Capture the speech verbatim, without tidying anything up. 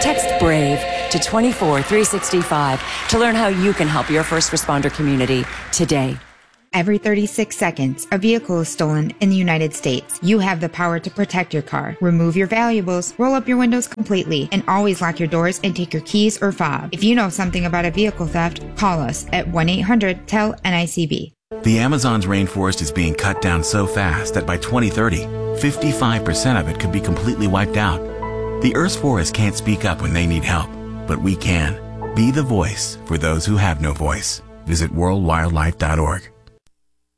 Text BRAVE to two four three six five to learn how you can help your first responder community today. Every thirty-six seconds, a vehicle is stolen in the United States. You have the power to protect your car. Remove your valuables, roll up your windows completely, and always lock your doors and take your keys or fob. If you know something about a vehicle theft, call us at one eight hundred T E L N I C B. The Amazon's rainforest is being cut down so fast that by twenty thirty, fifty-five percent of it could be completely wiped out. The Earth's forests can't speak up when they need help, but we can. Be the voice for those who have no voice. Visit world wildlife dot org.